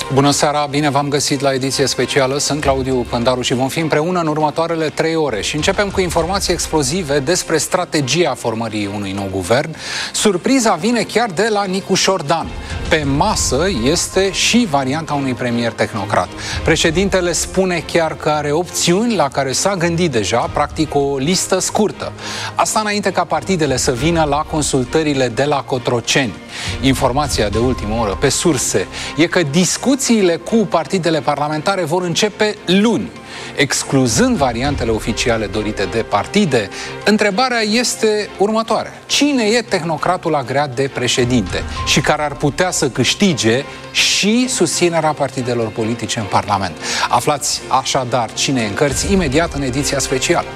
Bună seara, bine v-am găsit la ediție specială. Sunt Claudiu Pândaru și vom fi împreună în următoarele 3 ore. Și începem cu informații explozive despre strategia formării unui nou guvern. Surpriza vine chiar de la Nicu Șordan. Pe masă este și varianta unui premier tehnocrat. Președintele spune chiar că are opțiuni la care s-a gândit deja, practic o listă scurtă. Asta înainte ca partidele să vină la consultările de la Cotroceni. Informația de ultimă oră pe surse e că discuțiile cu partidele parlamentare vor începe luni. Excluzând variantele oficiale dorite de partide, întrebarea este următoarea. Cine e tehnocratul agreat de președinte și care ar putea să câștige și susținerea partidelor politice în Parlament? Aflați așadar cine e în cărți imediat în ediția specială.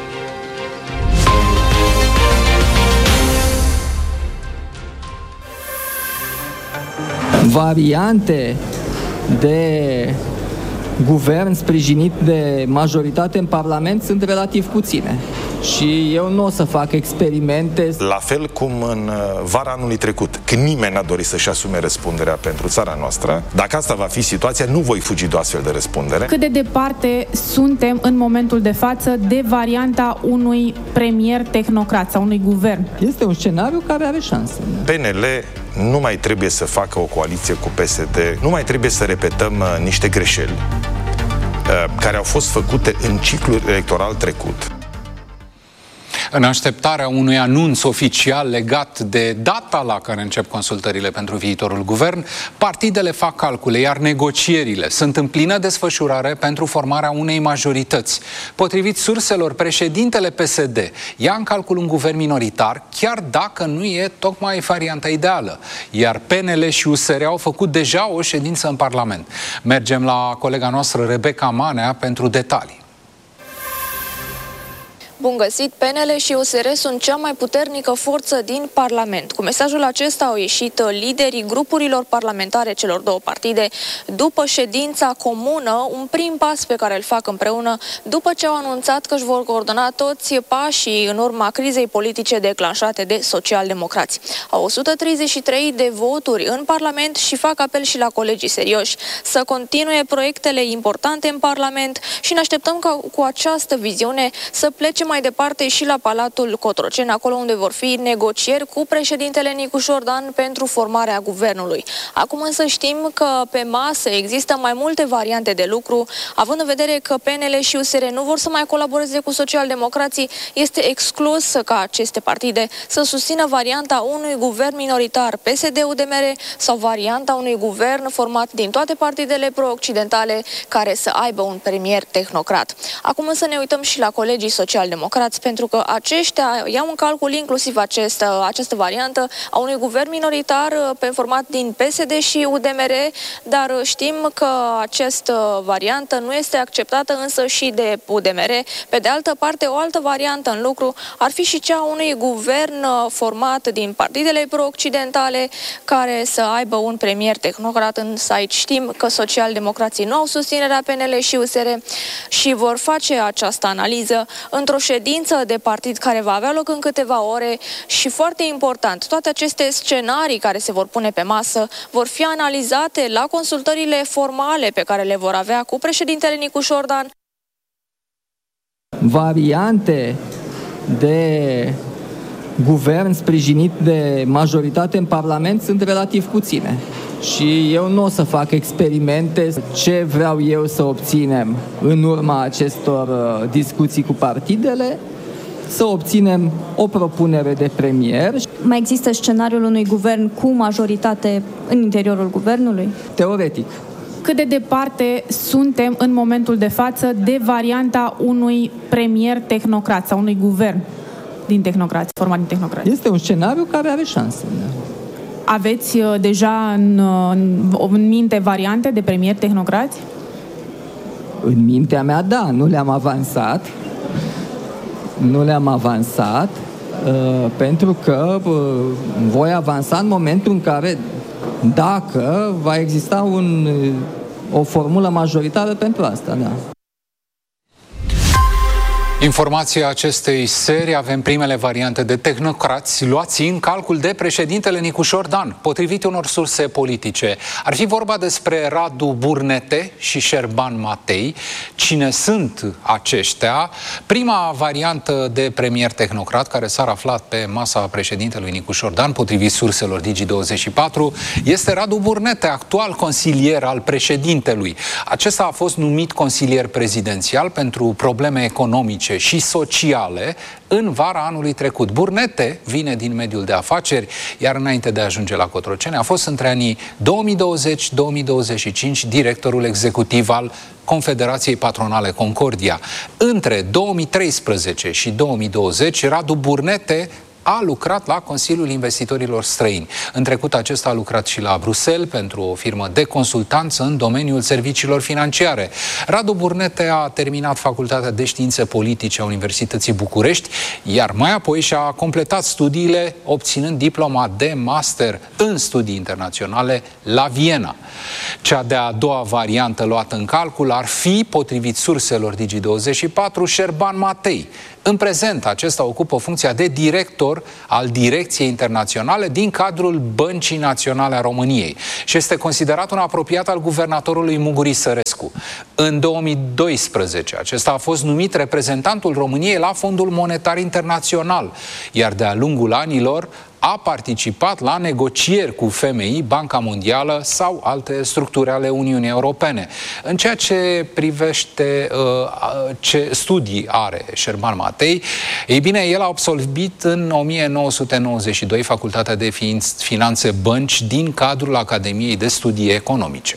Variante de guvern sprijinit de majoritate în Parlament sunt relativ puține. Și eu nu o să fac experimente. La fel cum în vara anului trecut, când nimeni n-a dorit să-și asume răspunderea pentru țara noastră, dacă asta va fi situația, nu voi fugi de o astfel de răspundere. Cât de departe suntem în momentul de față de varianta unui premier tehnocrat sau unui guvern? Este un scenariu care are șanse. PNL nu mai trebuie să facă o coaliție cu PSD, nu mai trebuie să repetăm niște greșeli care au fost făcute în ciclul electoral trecut. În așteptarea unui anunț oficial legat de data la care încep consultările pentru viitorul guvern, partidele fac calcule, iar negocierile sunt în plină desfășurare pentru formarea unei majorități. Potrivit surselor, președintele PSD ia în calcul un guvern minoritar, chiar dacă nu e tocmai varianta ideală. Iar PNL și USR au făcut deja o ședință în Parlament. Mergem la colega noastră Rebecca Manea pentru detalii. Bun găsit, PNL și USR sunt cea mai puternică forță din Parlament. Cu mesajul acesta au ieșit liderii grupurilor parlamentare celor două partide după ședința comună, un prim pas pe care îl fac împreună după ce au anunțat că își vor coordona toți pașii în urma crizei politice declanșate de socialdemocrați. Au 133 de voturi în Parlament și fac apel și la colegii serioși să continue proiectele importante în Parlament și ne așteptăm ca cu această viziune să plece mai departe și la Palatul Cotroceni, acolo unde vor fi negocieri cu președintele Nicu Șordan pentru formarea guvernului. Acum însă știm că pe masă există mai multe variante de lucru, având în vedere că PNL și USR nu vor să mai colaboreze cu socialdemocrații, este exclus ca aceste partide să susțină varianta unui guvern minoritar PSD-UDMR sau varianta unui guvern format din toate partidele pro-occidentale care să aibă un premier tehnocrat. Acum însă ne uităm și la colegii socialdemocrați, pentru că aceștia iau în calcul inclusiv această variantă a unui guvern minoritar format din PSD și UDMR, dar știm că această variantă nu este acceptată însă și de UDMR. Pe de altă parte, o altă variantă în lucru ar fi și cea unui guvern format din partidele pro-occidentale care să aibă un premier tehnocrat, însă aici știm că socialdemocrații nu au susținerea PNL și USR și vor face această analiză într-o ședință de partid care va avea loc în câteva ore și, foarte important, toate aceste scenarii care se vor pune pe masă vor fi analizate la consultările formale pe care le vor avea cu președintele Nicu Șordan. Variante de guvern sprijinit de majoritate în Parlament sunt relativ puține. Și eu nu o să fac experimente. Ce vreau eu să obținem în urma acestor discuții cu partidele? Să obținem o propunere de premier. Mai există scenariul unui guvern cu majoritate în interiorul guvernului? Teoretic. Cât de departe suntem în momentul de față de varianta unui premier tehnocrat sau unui guvern din tehnocrați, format din tehnocrați? Este un scenariu care are șanse. Aveți deja în minte variante de premier tehnocrați? În mintea mea, da, nu le-am avansat. Nu le-am avansat pentru că voi avansa în momentul în care, dacă va exista o formulă majoritară pentru asta, da. Informația acestei serii, avem primele variante de tehnocrați luați în calcul de președintele Nicușor Dan. Potrivit unor surse politice, ar fi vorba despre Radu Burnete și Șerban Matei. Cine sunt aceștia? Prima variantă de premier tehnocrat care s-a aflat pe masa președintelui Nicușor Dan, potrivit surselor Digi24, este Radu Burnete, actual consilier al președintelui. Acesta a fost numit consilier prezidențial pentru probleme economice și sociale în vara anului trecut. Burnete vine din mediul de afaceri, iar înainte de a ajunge la Cotroceni a fost între anii 2020-2025 directorul executiv al Confederației Patronale Concordia. Între 2013 și 2020, Radu Burnete a lucrat la Consiliul Investitorilor Străini. În trecut acesta a lucrat și la Bruxelles pentru o firmă de consultanță în domeniul serviciilor financiare. Radu Burnete a terminat Facultatea de Științe Politice a Universității București, iar mai apoi și-a completat studiile obținând diploma de master în studii internaționale la Viena. Cea de-a doua variantă luată în calcul ar fi, potrivit surselor Digi24, Șerban Matei. În prezent, acesta ocupă funcția de director al Direcției Internaționale din cadrul Băncii Naționale a României și este considerat un apropiat al guvernatorului Muguri Sărescu. În 2012, acesta a fost numit reprezentantul României la Fondul Monetar Internațional, iar de-a lungul anilor a participat la negocieri cu FMI, Banca Mondială sau alte structuri ale Uniunii Europene. În ceea ce privește ce studii are Șerban Matei, ei bine, el a absolvit în 1992 Facultatea de Finanțe Bănci din cadrul Academiei de Studii Economice.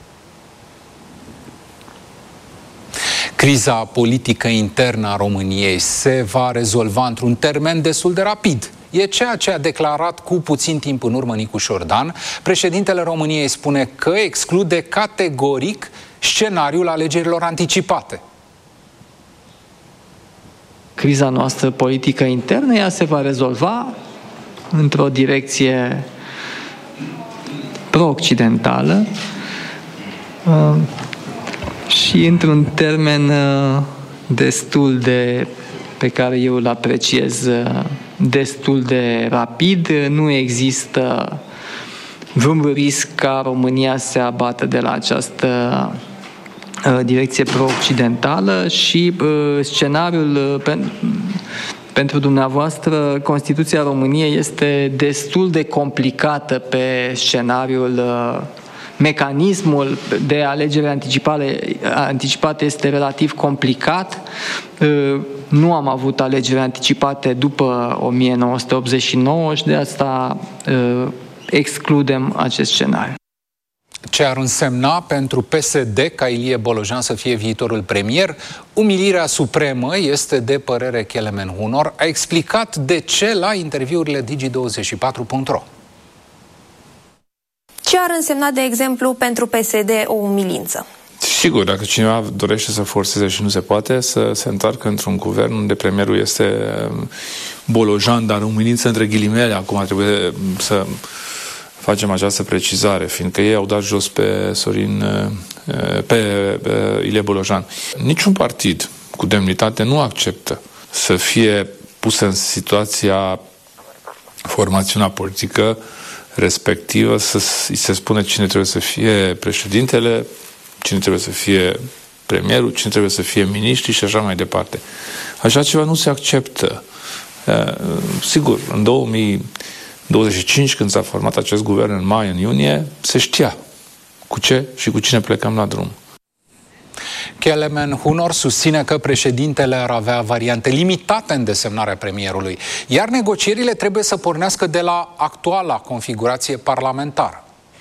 Criza politică internă a României se va rezolva într-un termen destul de rapid. E ceea ce a declarat cu puțin timp în urmă Nicușor Dan. Președintele României spune că exclude categoric scenariul alegerilor anticipate. Criza noastră politică internă, ea se va rezolva într-o direcție pro-occidentală și într-un termen destul de, pe care eu îl apreciez, destul de rapid. Nu există vreun risc ca România să se abată de la această direcție pro-occidentală și scenariul pentru dumneavoastră, Constituția României este destul de complicată pe scenariul. Mecanismul de alegere anticipate este relativ complicat. Nu am avut alegeri anticipate după 1989 și de asta excludem acest scenariu. Ce ar însemna pentru PSD ca Ilie Bolojan să fie viitorul premier? Umilirea supremă este de părere Kelemen Hunor. A explicat de ce la interviurile Digi24.ro. Ce ar însemna, de exemplu, pentru PSD o umilință? Sigur, dacă cineva dorește să forțeze și nu se poate, să se întoarcă într-un guvern unde premierul este Bolojan, dar umilință între ghilimele. Acum trebuie să facem această precizare, fiindcă ei au dat jos pe Ilie Bolojan. Niciun partid cu demnitate nu acceptă să fie pus în situația formațiunea politică respectivă, să îi se spune cine trebuie să fie președintele, cine trebuie să fie premierul, cine trebuie să fie miniștri și așa mai departe. Așa ceva nu se acceptă. Sigur, în 2025, când s-a format acest guvern în mai, în iunie, se știa cu ce și cu cine plecăm la drum. Kelemen Hunor susține că președintele ar avea variante limitate în desemnarea premierului, iar negocierile trebuie să pornească de la actuala configurație parlamentară.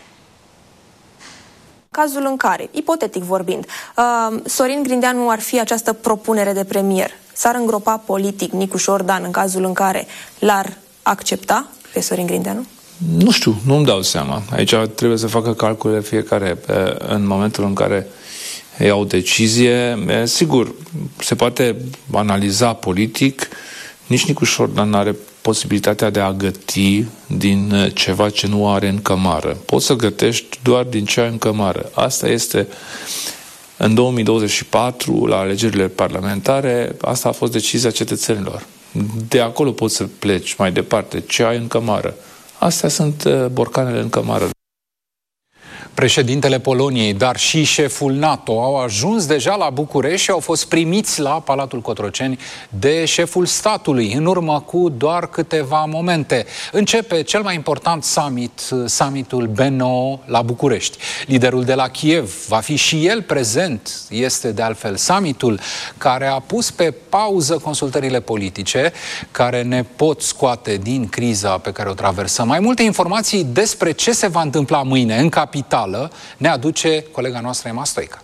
Cazul în care, ipotetic vorbind, Sorin Grindeanu ar fi această propunere de premier, s-ar îngropa politic Nicușor Dan în cazul în care l-ar accepta pe Sorin Grindeanu? Nu știu, nu-mi dau seama. Aici trebuie să facă calcule fiecare în momentul în care ia o decizie. Sigur, se poate analiza politic. Nici Nicușor Dan nu are posibilitatea de a găti din ceva ce nu are în cămară. Poți să gătești doar din ce ai în cămară. Asta este În 2024, la alegerile parlamentare, asta a fost decizia cetățenilor. De acolo poți să pleci mai departe. Ce ai în cămară? Astea sunt borcanele în cămară. Președintele Poloniei, dar și șeful NATO au ajuns deja la București și au fost primiți la Palatul Cotroceni de șeful statului, în urmă cu doar câteva momente. Începe cel mai important summitul B9 la București. Liderul de la Kiev va fi și el prezent. Este de altfel summitul care a pus pe pauză consultările politice care ne pot scoate din criza pe care o traversăm. Mai multe informații despre ce se va întâmpla mâine în capitală ne aduce colega noastră Emma Stoica.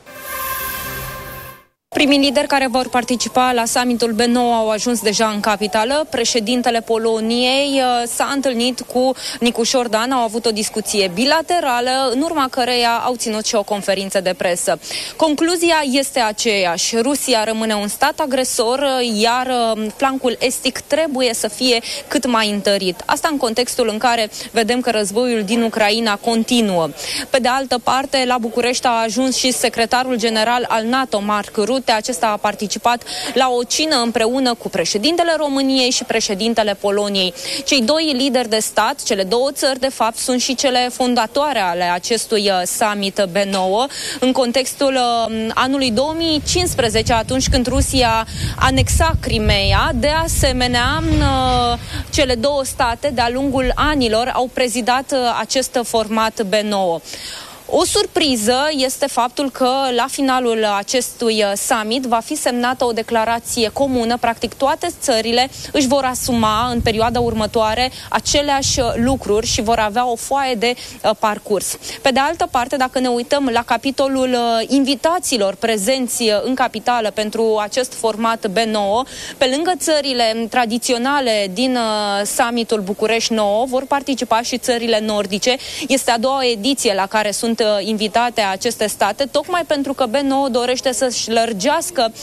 Primii lideri care vor participa la summitul B9 au ajuns deja în capitală. Președintele Poloniei s-a întâlnit cu Nicu Șordan, au avut o discuție bilaterală, în urma căreia au ținut și o conferință de presă. Concluzia este aceeași. Rusia rămâne un stat agresor, iar flancul estic trebuie să fie cât mai întărit. Asta în contextul în care vedem că războiul din Ucraina continuă. Pe de altă parte, la București a ajuns și secretarul general al NATO, Mark Rutte. Acesta a participat la o cină împreună cu președintele României și președintele Poloniei. Cei doi lideri de stat, cele două țări, de fapt, sunt și cele fondatoare ale acestui summit B9, în contextul anului 2015, atunci când Rusia anexa Crimeea. De asemenea, cele două state, de-a lungul anilor, au prezidat acest format B9. O surpriză este faptul că la finalul acestui summit va fi semnată o declarație comună. Practic toate țările își vor asuma în perioada următoare aceleași lucruri și vor avea o foaie de parcurs. Pe de altă parte, dacă ne uităm la capitolul invitaților prezenți în capitală pentru acest format B9, pe lângă țările tradiționale din summitul București 9 vor participa și țările nordice. Este a doua ediție la care sunt invitate aceste state, tocmai pentru că B9 dorește să-și lărgească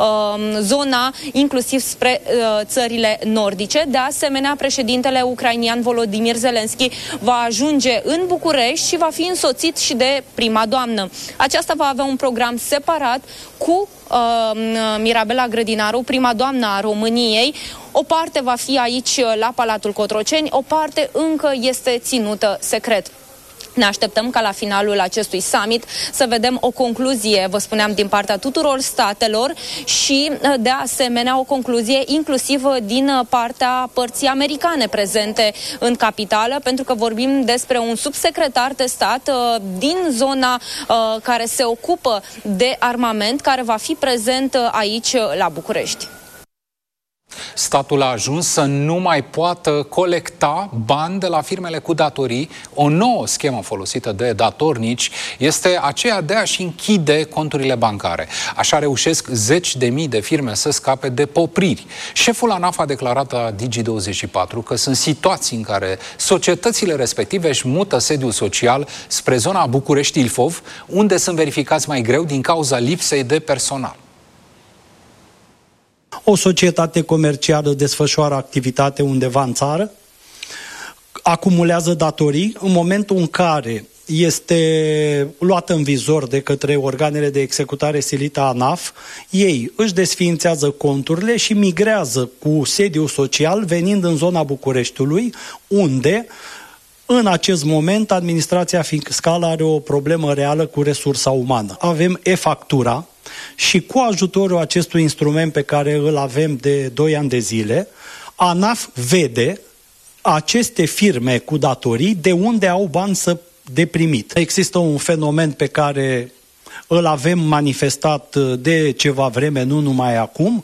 zona inclusiv spre țările nordice. De asemenea, președintele ucrainian Volodymyr Zelensky va ajunge în București și va fi însoțit și de prima doamnă. Aceasta va avea un program separat cu Mirabela Grădinaru, prima doamnă a României. O parte va fi aici la Palatul Cotroceni, o parte încă este ținută secret. Ne așteptăm ca la finalul acestui summit să vedem o concluzie, vă spuneam, din partea tuturor statelor și, de asemenea, o concluzie inclusiv din partea părții americane prezente în capitală, pentru că vorbim despre un subsecretar de stat din zona care se ocupă de armament, care va fi prezent aici la București. Statul a ajuns să nu mai poată colecta bani de la firmele cu datorii. O nouă schemă folosită de datornici este aceea de a-și închide conturile bancare. Așa reușesc zeci de mii de firme să scape de popriri. Șeful ANAF a declarat la Digi24 că sunt situații în care societățile respective își mută sediul social spre zona București-Ilfov, unde sunt verificați mai greu din cauza lipsei de personal. O societate comercială desfășoară activitate undeva în țară, acumulează datorii, în momentul în care este luată în vizor de către organele de executare silită ANAF, ei își desființează conturile și migrează cu sediul social venind în zona Bucureștiului, unde în acest moment administrația fiscală are o problemă reală cu resursa umană. Avem e-factura și cu ajutorul acestui instrument pe care îl avem de 2 ani de zile, ANAF vede aceste firme cu datorii de unde au bani de primit. Există un fenomen pe care îl avem manifestat de ceva vreme, nu numai acum.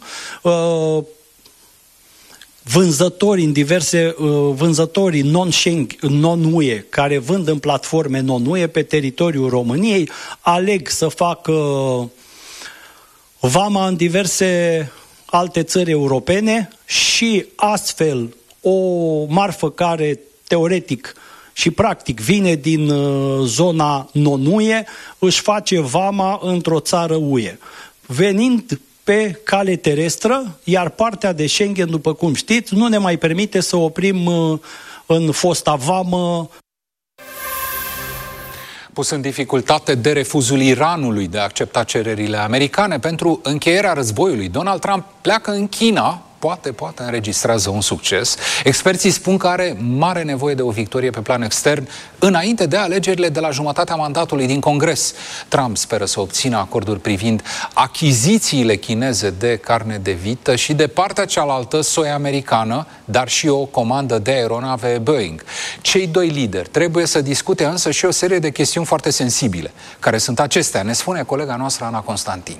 Vânzătorii non-UE care vând în platforme non-UE pe teritoriul României aleg să facă vama în diverse alte țări europene și astfel o marfă care teoretic și practic vine din zona non-UE își face vama într-o țară UE. Venind pe cale terestră, iar partea de Schengen, după cum știți, nu ne mai permite să oprim în fosta vamă. Pus în dificultate de refuzul Iranului de a accepta cererile americane pentru încheierea războiului, Donald Trump pleacă în China, poate înregistrează un succes. Experții spun că are mare nevoie de o victorie pe plan extern înainte de alegerile de la jumătatea mandatului din Congres. Trump speră să obțină acorduri privind achizițiile chineze de carne de vită și de partea cealaltă soia americană, dar și o comandă de aeronave Boeing. Cei doi lideri trebuie să discute însă și o serie de chestiuni foarte sensibile. Care sunt acestea? Ne spune colega noastră Ana Constantin.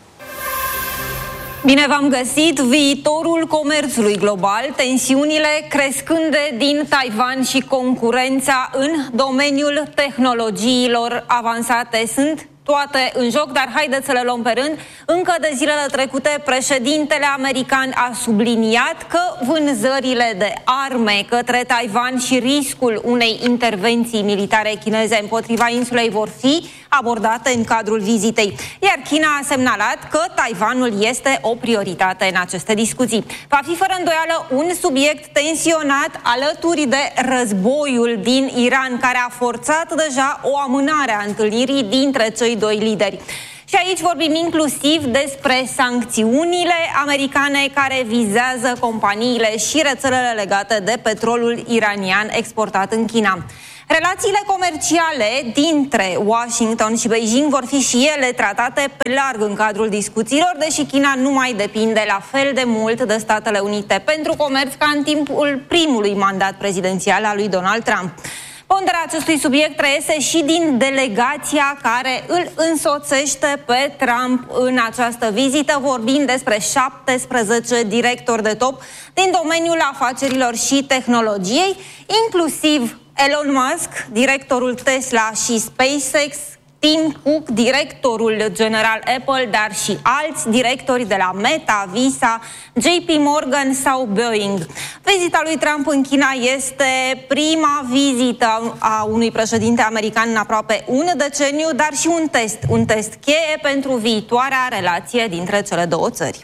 Bine v-am găsit! Viitorul comerțului global, tensiunile crescânde din Taiwan și concurența în domeniul tehnologiilor avansate sunt toate în joc, dar haideți să le luăm pe rând. Încă de zilele trecute, președintele american a subliniat că vânzările de arme către Taiwan și riscul unei intervenții militare chineze împotriva insulei vor fi abordate în cadrul vizitei. Iar China a semnalat că Taiwanul este o prioritate în aceste discuții. Va fi fără îndoială un subiect tensionat alături de războiul din Iran, care a forțat deja o amânare a întâlnirii dintre cei doi lideri. Și aici vorbim inclusiv despre sancțiunile americane care vizează companiile și rețelele legate de petrolul iranian exportat în China. Relațiile comerciale dintre Washington și Beijing vor fi și ele tratate pe larg în cadrul discuțiilor, deși China nu mai depinde la fel de mult de Statele Unite pentru comerț ca în timpul primului mandat prezidențial al lui Donald Trump. Ponderea acestui subiect reiese și din delegația care îl însoțește pe Trump în această vizită. Vorbim despre 17 directori de top din domeniul afacerilor și tehnologiei, inclusiv Elon Musk, directorul Tesla și SpaceX, Tim Cook, directorul general Apple, dar și alți directori de la Meta, Visa, JP Morgan sau Boeing. Vizita lui Trump în China este prima vizită a unui președinte american în aproape un deceniu, dar și un test cheie pentru viitoarea relație dintre cele două țări.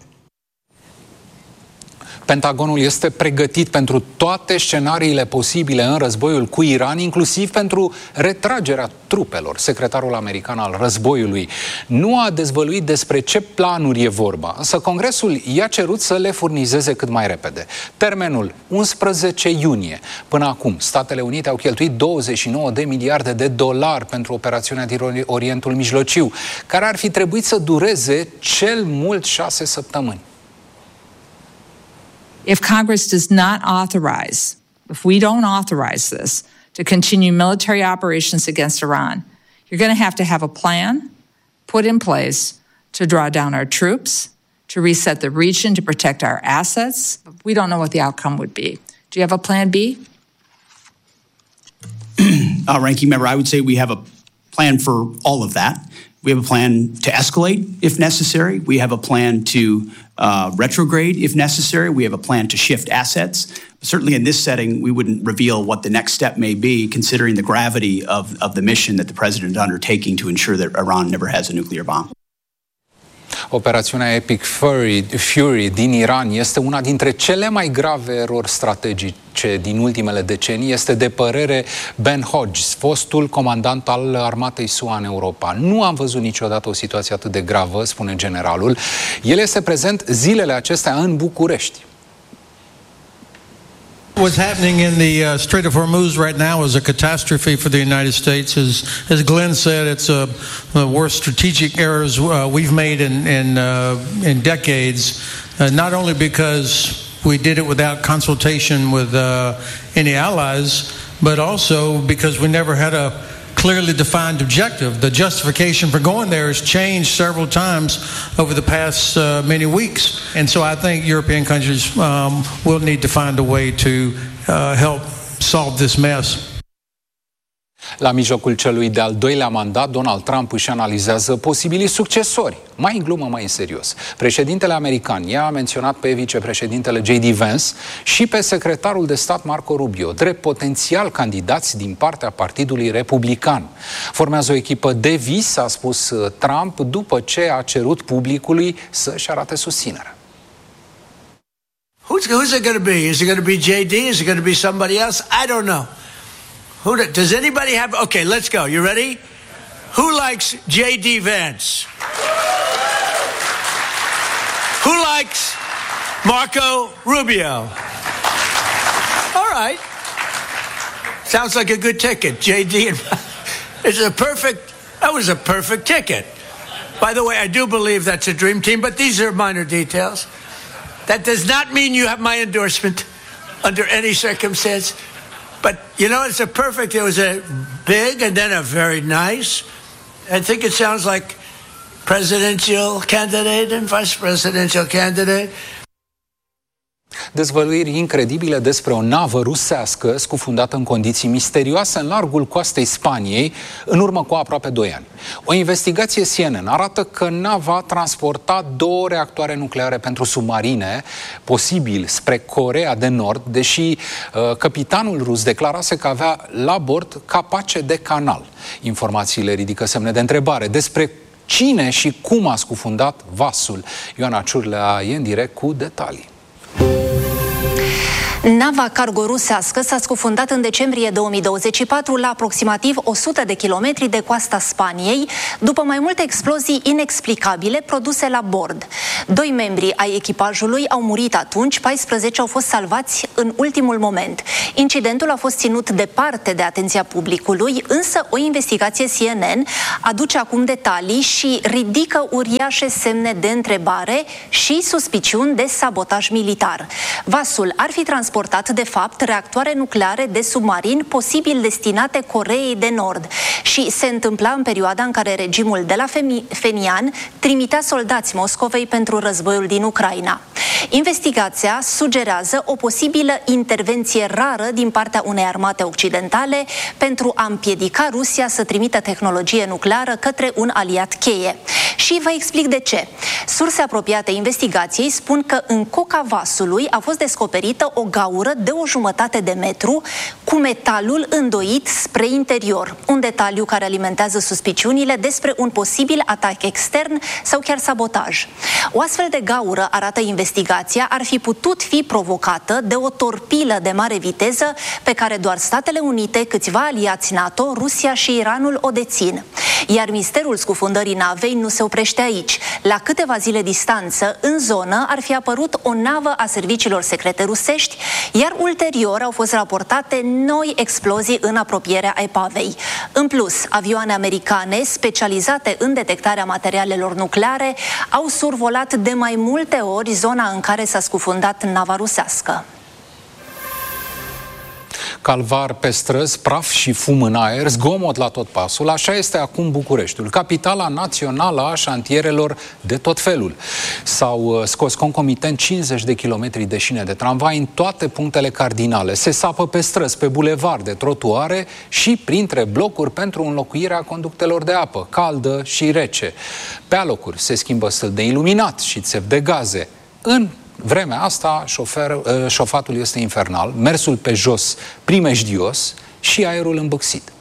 Pentagonul este pregătit pentru toate scenariile posibile în războiul cu Iran, inclusiv pentru retragerea trupelor. Secretarul american al războiului nu a dezvăluit despre ce planuri e vorba, însă Congresul i-a cerut să le furnizeze cât mai repede. Termenul 11 iunie. Până acum, Statele Unite au cheltuit 29 de miliarde de dolari pentru operațiunea din Orientul Mijlociu, care ar fi trebuit să dureze cel mult 6 săptămâni. If Congress does not authorize, if we don't authorize this, to continue military operations against Iran, you're going to have a plan put in place to draw down our troops, to reset the region, to protect our assets. We don't know what the outcome would be. Do you have a plan B? Ranking member, I would say we have a plan for all of that. We have a plan to escalate if necessary. We have a plan to retrograde if necessary. We have a plan to shift assets. Certainly in this setting, we wouldn't reveal what the next step may be, considering the gravity of the mission that the president is undertaking to ensure that Iran never has a nuclear bomb. Operațiunea Epic Fury din Iran este una dintre cele mai grave erori strategice din ultimele decenii. Este de părere Ben Hodges, fostul comandant al armatei SUA în Europa. Nu am văzut niciodată o situație atât de gravă, spune generalul. El este prezent zilele acestea în București. What's happening in the Strait of Hormuz right now is a catastrophe for the United States. As Glenn said, it's the worst strategic errors we've made in decades. Not only because we did it without consultation with any allies, but also because we never had a clearly defined objective. The justification for going there has changed several times over the past many weeks. And so I think European countries will need to find a way to help solve this mess. La mijlocul celui de-al doilea mandat, Donald Trump își analizează posibilii succesori. Mai în glumă, mai în serios. Președintele american i-a menționat pe vicepreședintele J.D. Vance și pe secretarul de stat Marco Rubio, drept potențial candidați din partea Partidului Republican. Formează o echipă de vis, a spus Trump, după ce a cerut publicului să-și arate susținerea. Who's it going to be? Is it going to be J.D.? Is it going to be somebody else? I don't know. Does anybody have... Okay, let's go. You ready? who likes J.D. Vance? Who likes Marco Rubio? All right. Sounds like a good ticket. J.D. That was a perfect ticket. By the way, I do believe that's a dream team, but these are minor details. That does not mean you have my endorsement under any circumstance. But, you know, it was a big and then a very nice. I think it sounds like presidential candidate and vice presidential candidate. Dezvăluiri incredibile despre o navă rusească scufundată în condiții misterioase în largul coastei Spaniei în urmă cu aproape 2 ani. O investigație CNN arată că nava transporta 2 reactoare nucleare pentru submarine, posibil spre Coreea de Nord, deși capitanul rus declarase că avea la bord capace de canal. Informațiile ridică semne de întrebare despre cine și cum a scufundat vasul. Ioana Ciurlea e în direct cu detalii. Nava cargo rusească s-a scufundat în decembrie 2024 la aproximativ 100 de kilometri de coasta Spaniei, după mai multe explozii inexplicabile produse la bord. 2 membri ai echipajului au murit atunci, 14 au fost salvați în ultimul moment. Incidentul a fost ținut departe de atenția publicului, însă o investigație CNN aduce acum detalii și ridică uriașe semne de întrebare și suspiciuni de sabotaj militar. Vasul ar fi transportat de fapt reactoare nucleare de submarin posibil destinate Coreei de Nord și se întâmpla în perioada în care regimul de la Fenian trimitea soldați Moscovei pentru războiul din Ucraina. Investigația sugerează o posibilă intervenție rară din partea unei armate occidentale pentru a împiedica Rusia să trimită tehnologie nucleară către un aliat cheie. Și vă explic de ce. Surse apropiate investigației spun că în coca vasului a fost descoperită o gaură de 1,5 de metru cu metalul îndoit spre interior. Un detaliu care alimentează suspiciunile despre un posibil atac extern sau chiar sabotaj. O astfel de gaură, arată investigația, ar fi putut fi provocată de o torpilă de mare viteză pe care doar Statele Unite, câțiva aliați NATO, Rusia și Iranul o dețin. Iar misterul scufundării navei nu se oprește aici. La câteva zile distanță, în zonă, ar fi apărut o navă a serviciilor secrete rusești, iar ulterior au fost raportate noi explozii în apropierea epavei. În plus, avioane americane specializate în detectarea materialelor nucleare au survolat de mai multe ori zona în care s-a scufundat nava rusească. Calvar pe străzi, praf și fum în aer, zgomot la tot pasul, așa este acum Bucureștiul, capitala națională a șantierelor de tot felul. S-au scos concomitent 50 de kilometri de șine de tramvai în toate punctele cardinale. Se sapă pe străzi, pe bulevarde, trotuare și printre blocuri pentru înlocuirea conductelor de apă, caldă și rece. Pe alocuri se schimbă stâlp de iluminat și țevi de gaze. În vremea asta, șofatul este infernal, mersul pe jos primejdios și aerul îmbâxit.